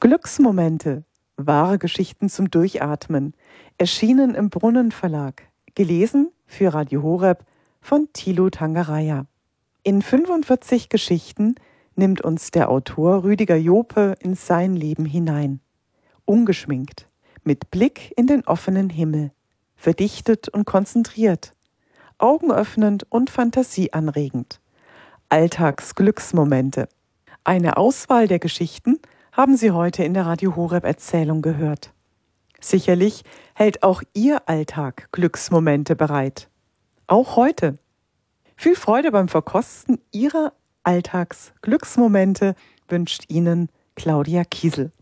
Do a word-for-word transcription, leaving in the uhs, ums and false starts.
Glücksmomente, wahre Geschichten zum Durchatmen, erschienen im Brunnen Verlag, gelesen für Radio Horeb von Thilo Tangeraya. In fünfundvierzig Geschichten nimmt uns der Autor Rüdiger Jope in sein Leben hinein. Ungeschminkt, mit Blick in den offenen Himmel, verdichtet und konzentriert, augenöffnend und fantasieanregend. Alltagsglücksmomente. Eine Auswahl der Geschichten haben Sie heute in der Radio Horeb Erzählung gehört. Sicherlich hält auch Ihr Alltag Glücksmomente bereit. Auch heute. Viel Freude beim Verkosten Ihrer Alltagsglücksmomente wünscht Ihnen Claudia Kiesel.